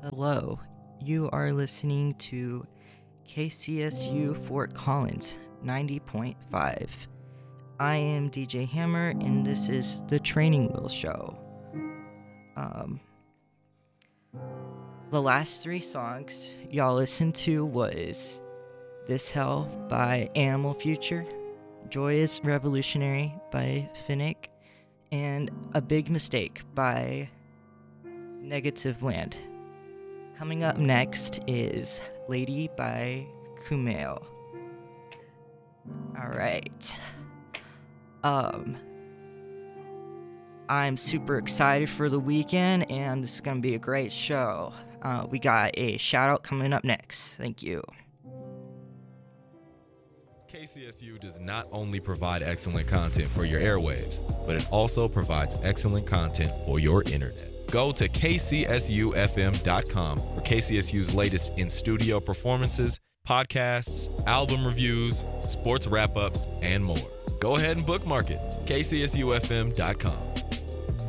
Hello, you are listening to KCSU Fort Collins 90.5. I am DJ Hammer, and this is the Training Wheel Show. The last three songs y'all listened to was This Hell by Animal Future, Joy is Revolutionary by Finnick, and A Big Mistake by Negative Land. Coming up next is Lady by Kumail. Alright. I'm super excited for the weekend, and this is going to be a great show. We got a shout out coming up next. Thank you. KCSU does not only provide excellent content for your airwaves, but it also provides excellent content for your internet. Go to kcsufm.com for KCSU's latest in-studio performances, podcasts, album reviews, sports wrap-ups, and more. Go ahead and bookmark it, kcsufm.com.